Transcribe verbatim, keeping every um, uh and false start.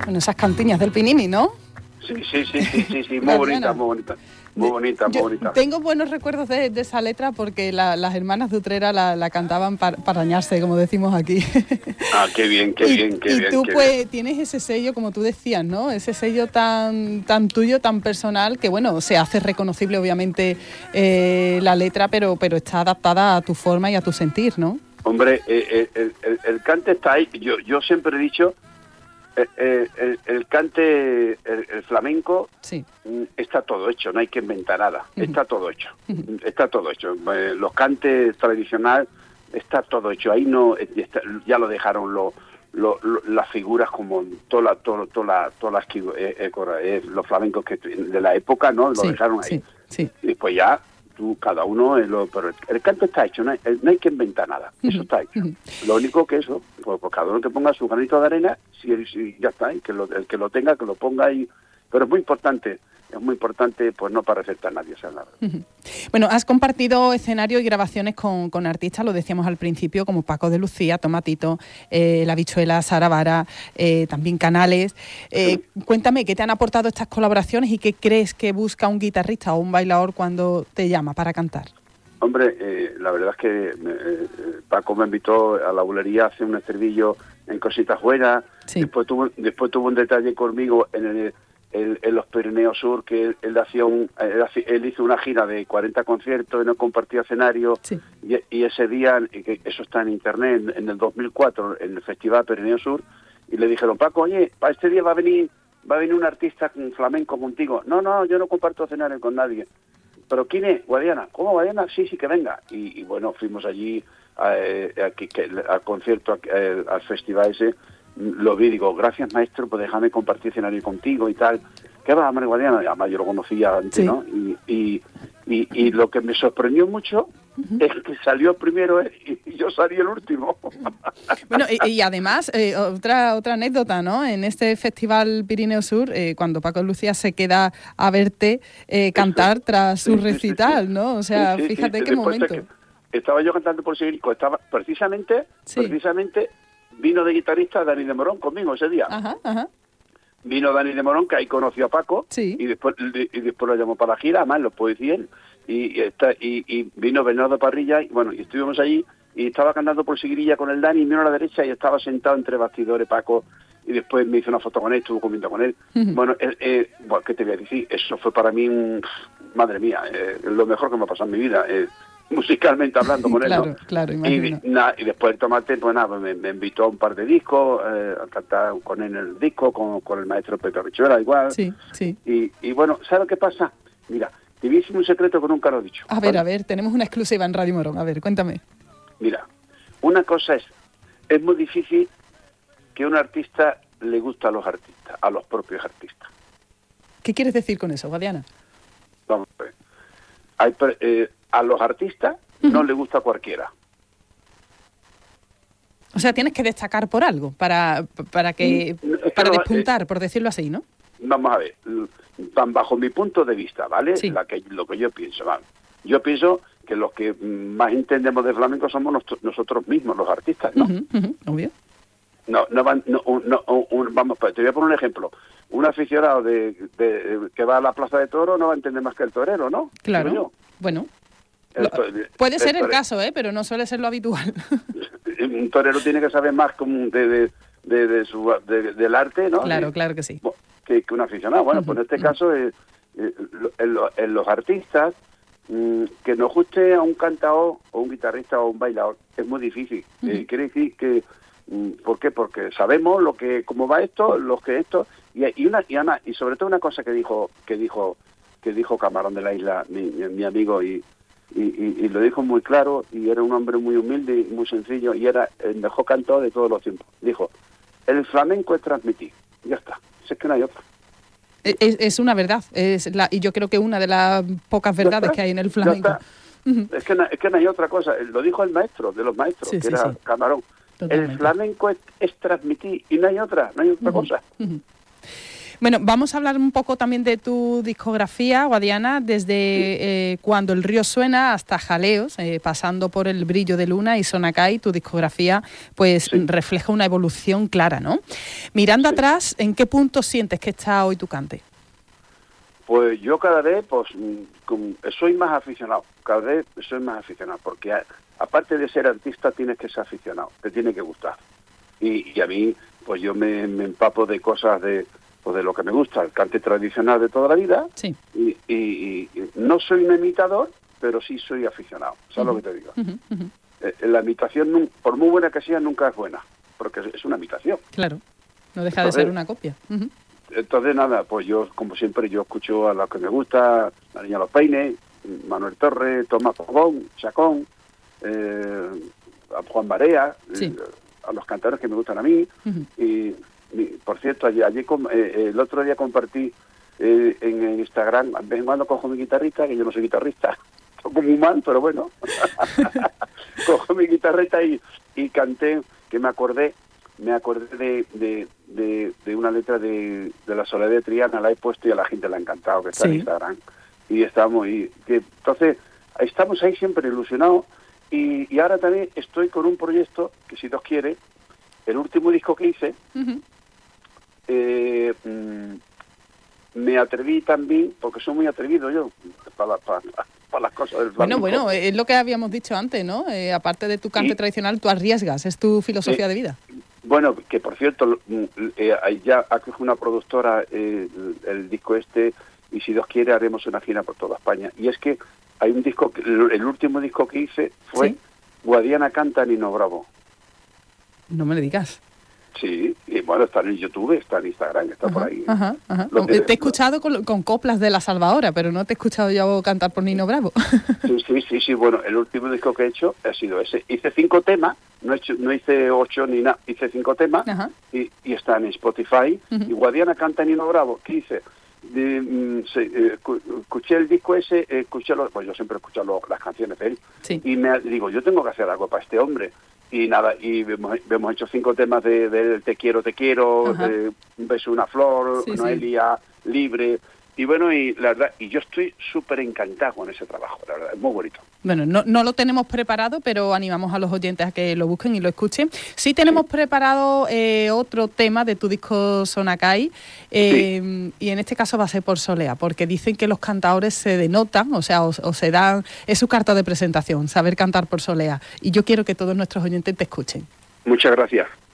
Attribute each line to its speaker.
Speaker 1: Bueno, esas cantiñas del Pinimi, ¿no?
Speaker 2: Sí, sí, sí, sí, sí, sí, muy bonita, muy bonita. Muy bonita, muy
Speaker 1: Yo
Speaker 2: bonita.
Speaker 1: Tengo buenos recuerdos de, de esa letra porque la, las hermanas de Utrera la, la cantaban para arañarse, como decimos aquí.
Speaker 2: Ah, qué bien, qué
Speaker 1: y,
Speaker 2: bien, qué
Speaker 1: y
Speaker 2: bien.
Speaker 1: tú
Speaker 2: qué
Speaker 1: pues
Speaker 2: bien.
Speaker 1: tienes ese sello, como tú decías, ¿no? Ese sello tan tan tuyo, tan personal, que bueno, se hace reconocible obviamente eh, la letra, pero pero está adaptada a tu forma y a tu sentir, ¿no?
Speaker 2: Hombre, eh, eh, el, el, el cante está ahí. Yo, yo siempre he dicho, eh, eh, el, el cante, el, el flamenco,
Speaker 1: sí.
Speaker 2: está todo hecho, no hay que inventar nada. Uh-huh. Está todo hecho, uh-huh. está todo hecho. Eh, los cantes tradicionales, está todo hecho. Ahí no, está, ya lo dejaron los lo, lo, las figuras como todas la, todo, toda la, todas las eh, eh, eh, los flamencos que de la época, ¿no? Lo
Speaker 1: sí,
Speaker 2: dejaron ahí.
Speaker 1: Sí, sí.
Speaker 2: Y después ya tú, cada uno, es lo, pero el, el canto está hecho, no hay, no hay que inventar nada, eso uh-huh. está hecho. Uh-huh. Lo único que eso, pues, pues cada uno que ponga su granito de arena, si, si ya está, y que lo, el que lo tenga, que lo ponga ahí. Pero es muy importante, es muy importante, pues no para afectar a nadie, o sea, nada.
Speaker 1: Uh-huh. Bueno, has compartido escenarios y grabaciones con, con artistas, lo decíamos al principio, como Paco de Lucía, Tomatito, eh, La Bichuela, Sara Vara, eh, también Canales. Eh, sí. Cuéntame, ¿qué te han aportado estas colaboraciones y qué crees que busca un guitarrista o un bailador cuando te llama para cantar?
Speaker 2: Hombre, eh, la verdad es que me, eh, Paco me invitó a la bulería a hacer un estribillo en Cositas Buenas, sí. después, tuvo, después tuvo un detalle conmigo en el... En, en los Pirineos Sur, que él, él hacía un él, él hizo una gira de cuarenta conciertos y no compartía escenario, sí. y, y ese día, que eso está en internet, en, en el dos mil cuatro, en el Festival Pirineos Sur, y le dijeron, Paco, oye, para este día va a venir va a venir un artista con flamenco contigo. No, no, yo no comparto escenario con nadie. ¿Pero quién es? Guadiana. ¿Cómo Guadiana? Sí, sí, que venga. Y, y bueno, fuimos allí a, a, a, al concierto, a, al festival ese. Lo vi, digo, gracias maestro, pues déjame compartir escenario contigo y tal. ¿Qué va, María Guadiana? Además yo lo conocía antes, sí. ¿no? Y, y, y, y lo que me sorprendió mucho uh-huh. es que salió primero él y yo salí el último.
Speaker 1: Bueno, y, y además, eh, otra otra anécdota, ¿no? En este Festival Pirineo Sur, eh, cuando Paco Lucía se queda a verte eh, cantar tras su recital, sí, sí, sí. ¿no? O sea, sí, sí, fíjate sí, qué momento. Que
Speaker 2: estaba yo cantando por Severico, estaba precisamente, sí. precisamente... Vino de guitarrista Dani de Morón conmigo ese día.
Speaker 1: Ajá, ajá.
Speaker 2: Vino Dani de Morón, que ahí conoció a Paco,
Speaker 1: sí.
Speaker 2: y después y después lo llamó para la gira, además lo puedo decir él. Y, y, está, y, y vino Bernardo Parrilla, y bueno, y estuvimos allí, y estaba cantando por Seguirilla con el Dani, y vino a la derecha, y estaba sentado entre bastidores Paco, y después me hizo una foto con él, estuvo comiendo con él. Uh-huh. Bueno, eh, eh, bueno, ¿qué te voy a decir? Eso fue para mí, un, madre mía, eh, lo mejor que me ha pasado en mi vida, eh, musicalmente hablando con él,
Speaker 1: claro,
Speaker 2: ¿no?
Speaker 1: Claro, imagino.
Speaker 2: Y, na, y después el Tomate, pues nada, me, me invitó a un par de discos, eh, a cantar con él en el disco, con, con el maestro Pepe Richuela igual.
Speaker 1: Sí, sí.
Speaker 2: Y, y bueno, ¿sabes qué pasa? Mira, te voy a decir un secreto que nunca lo he dicho.
Speaker 1: A ver, ¿vale? a ver, tenemos una exclusiva en Radio Morón, a ver, cuéntame.
Speaker 2: Mira, una cosa es, es muy difícil que un artista le guste a los artistas, a los propios artistas.
Speaker 1: ¿Qué quieres decir con eso, Guadiana?
Speaker 2: Vamos a ver. Hay, eh, a los artistas uh-huh. no le gusta a cualquiera.
Speaker 1: O sea, tienes que destacar por algo para para que, es que para no, despuntar, eh, por decirlo así, ¿no?
Speaker 2: Vamos a ver, bajo mi punto de vista, ¿vale?
Speaker 1: Sí.
Speaker 2: La que, lo que yo pienso, ¿vale? Yo pienso que los que más entendemos de flamenco somos nosotros, nosotros mismos, los artistas, ¿no?
Speaker 1: Uh-huh, uh-huh, obvio.
Speaker 2: No, no van, no, no un, vamos, te voy a poner un ejemplo. Un aficionado de, de, de que va a la Plaza de Toro no va a entender más que el torero, ¿no?
Speaker 1: Claro. Yo. Bueno. El, lo, puede ser el, el caso, ¿eh? Pero no suele ser lo habitual.
Speaker 2: Un torero tiene que saber más como de, de, de, de su, de, del arte, ¿no?
Speaker 1: Claro, claro que sí.
Speaker 2: Que, que un aficionado. Bueno, uh-huh, pues en este uh-huh. caso, eh, eh, en, lo, en los artistas, mmm, que nos guste a un cantador o un guitarrista o un bailador es muy difícil. Uh-huh. Eh, quiere decir que, mmm, ¿por qué? Porque sabemos lo que cómo va esto, lo que esto, y, y una y además, y sobre todo una cosa que dijo que dijo que dijo Camarón de la Isla, mi, mi, mi amigo, y Y, y, y lo dijo muy claro, y era un hombre muy humilde y muy sencillo, y era el mejor cantor de todos los tiempos. Dijo, el flamenco es transmitir, ya está, si es que no hay otra.
Speaker 1: Es, es una verdad, es la, y yo creo que una de las pocas verdades que hay en el flamenco.
Speaker 2: Uh-huh. Es, que no, es que no hay otra cosa, lo dijo el maestro de los maestros, sí, que sí, era sí. Camarón. Totalmente. El flamenco es, es transmitir, y no hay otra, no hay otra uh-huh. cosa.
Speaker 1: Uh-huh. Bueno, vamos a hablar un poco también de tu discografía, Guadiana, desde sí. eh, Cuando el río suena hasta Jaleos, eh, pasando por El brillo de luna y Sonacay. Tu discografía pues sí. refleja una evolución clara, ¿no? Mirando sí. atrás, ¿en qué punto sientes que está hoy tu cante?
Speaker 2: Pues yo cada vez pues soy más aficionado, cada vez soy más aficionado, porque a, aparte de ser artista tienes que ser aficionado, te tiene que gustar. Y, y a mí, pues yo me, me empapo de cosas de, pues de lo que me gusta, el cante tradicional de toda la vida.
Speaker 1: Sí.
Speaker 2: Y, y, y no soy un imitador, pero sí soy aficionado. ¿Sabes uh-huh. lo que te digo?
Speaker 1: Uh-huh. Uh-huh.
Speaker 2: Eh, la imitación, por muy buena que sea, nunca es buena, porque es una imitación.
Speaker 1: Claro, no deja entonces, de ser una copia. Uh-huh.
Speaker 2: Entonces, nada, pues yo, como siempre, yo escucho a lo que me gusta, La Niña Los Peines, Manuel Torres, Tomás Pogón, Chacón, eh, a Juan Barea,
Speaker 1: sí.
Speaker 2: eh, a los cantadores que me gustan a mí. Uh-huh. Y, y, por cierto, allí, allí eh, el otro día compartí eh, en, en Instagram, de vez en cuando cojo mi guitarrita, que yo no soy guitarrista, como un man, pero bueno, cojo mi guitarrita y, y canté, que me acordé, me acordé de, de, de, de una letra de, de La Soledad de Triana, la he puesto y a la gente le ha encantado, que está sí. en Instagram. Y estamos, y que, entonces, estamos ahí siempre ilusionados. Y, y ahora también estoy con un proyecto que, si Dios quiere, el último disco que hice, uh-huh. eh, mmm, me atreví también, porque soy muy atrevido yo, para, para, para las cosas del flamenco.
Speaker 1: Bueno, bueno, es lo que habíamos dicho antes, ¿no? Eh, aparte de tu cante ¿Sí? tradicional, tú arriesgas, es tu filosofía eh, de vida.
Speaker 2: Bueno, que por cierto, eh, ya aquí una productora, eh, el, el disco este, y si Dios quiere haremos una gira por toda España. Y es que hay un disco, que, el último disco que hice fue ¿Sí? Guadiana canta Nino Bravo.
Speaker 1: No me lo digas.
Speaker 2: Sí, y bueno, está en YouTube, está en Instagram, está
Speaker 1: ajá,
Speaker 2: por ahí.
Speaker 1: Ajá, ajá. Te he escuchado con, con coplas de La Salvadora, pero no te he escuchado yo cantar por Nino Bravo.
Speaker 2: Sí, sí, sí, sí, bueno, el último disco que he hecho ha sido ese. Hice cinco temas, no, he hecho, no hice ocho ni nada, hice cinco temas y, y están en Spotify. Uh-huh. Y Guadiana canta Nino Bravo, ¿qué hice? De, um, se, eh, escuché el disco ese, eh, escuché los, pues yo siempre he escuchado lo, las canciones de él,
Speaker 1: sí.
Speaker 2: y me digo, yo tengo que hacer algo para este hombre. Y nada, y hemos, hemos hecho cinco temas de, de Te quiero, te quiero, de Un beso, una flor, sí, Noelia, sí. Libre. Y bueno, y la verdad, y yo estoy súper encantado con ese trabajo, la verdad, es muy bonito.
Speaker 1: Bueno, no, no lo tenemos preparado, pero animamos a los oyentes a que lo busquen y lo escuchen. Sí tenemos sí. preparado eh, otro tema de tu disco Sonacay, eh, sí. y en este caso va a ser por Solea, porque dicen que los cantadores se denotan, o sea, o, o se dan, es su carta de presentación, saber cantar por Solea. Y yo quiero que todos nuestros oyentes te escuchen.
Speaker 2: Muchas gracias.